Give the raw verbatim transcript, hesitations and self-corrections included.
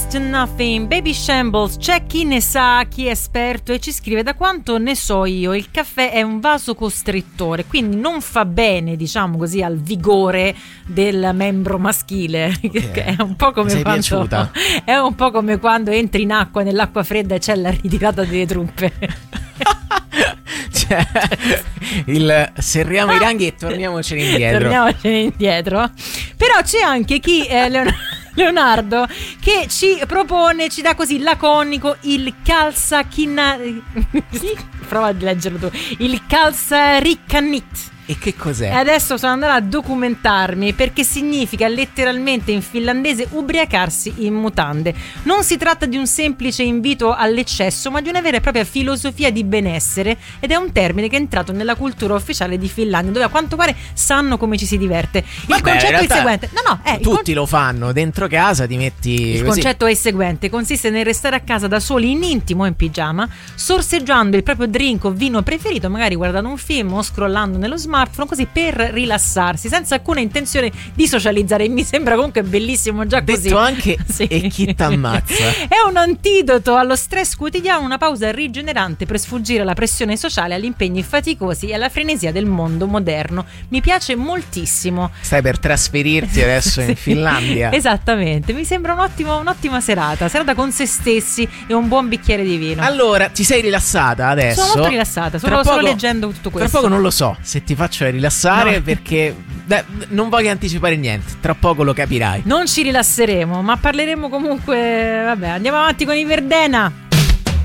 Next to Nothing, Baby Shambles. C'è chi ne sa, chi è esperto e ci scrive: da quanto ne so io, il caffè è un vasocostrittore, quindi non fa bene, diciamo così, al vigore del membro maschile. Okay. È un po' come sei quando piaciuta? È un po' come quando entri in acqua, nell'acqua fredda e c'è la ritirata delle truppe. Cioè, il serriamo i ranghi e torniamocene indietro. Torniamocene indietro. Però c'è anche chi eh, Leon- Leonardo che ci propone, ci dà così laconico il calzachina. Prova a leggerlo tu. Il calzariccanit. E che cos'è? E adesso sono andata a documentarmi, perché significa letteralmente in finlandese ubriacarsi in mutande. Non si tratta di un semplice invito all'eccesso, ma di una vera e propria filosofia di benessere, ed è un termine che è entrato nella cultura ufficiale di Finlandia, dove a quanto pare sanno come ci si diverte. Il Vabbè, concetto è il seguente. No, no, eh, tutti il con- lo fanno dentro casa, ti metti Il così. concetto è il seguente: consiste nel restare a casa da soli in intimo, in pigiama, sorseggiando il proprio drink o vino preferito, magari guardando un film o scrollando nello smartphone, così per rilassarsi, senza alcuna intenzione di socializzare. E mi sembra comunque bellissimo già così. Detto anche Sì. e chi t'ammazza. È un antidoto allo stress quotidiano, una pausa rigenerante per sfuggire alla pressione sociale, agli impegni faticosi e alla frenesia del mondo moderno. Mi piace moltissimo. Stai per trasferirti adesso in Sì, Finlandia. Esattamente, mi sembra un ottimo, un'ottima serata, serata con se stessi e un buon bicchiere di vino. Allora, ti sei rilassata adesso? Sono molto rilassata, Tra solo, solo poco- leggendo tutto questo. Tra poco non lo so se ti faccio rilassare, No. perché beh, non voglio anticipare niente. Tra poco lo capirai. Non ci rilasseremo, ma parleremo comunque. Vabbè, andiamo avanti con i Verdena.